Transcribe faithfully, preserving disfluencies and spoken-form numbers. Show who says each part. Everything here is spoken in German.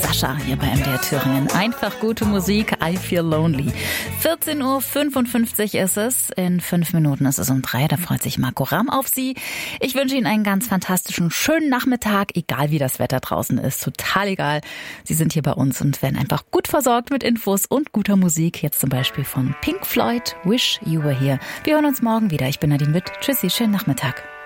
Speaker 1: Sascha hier bei M D R Thüringen. Einfach gute Musik, I Feel Lonely. vierzehn Uhr fünfundfünfzig ist es. In fünf Minuten ist es um drei. Da freut sich Marco Ramm auf Sie. Ich wünsche Ihnen einen ganz fantastischen, schönen Nachmittag, egal wie das Wetter draußen ist. Total egal. Sie sind hier bei uns und werden einfach gut versorgt mit Infos und guter Musik. Jetzt zum Beispiel von Pink Floyd, Wish You Were Here. Wir hören uns morgen wieder. Ich bin Nadine Witt. Tschüssi, schönen Nachmittag.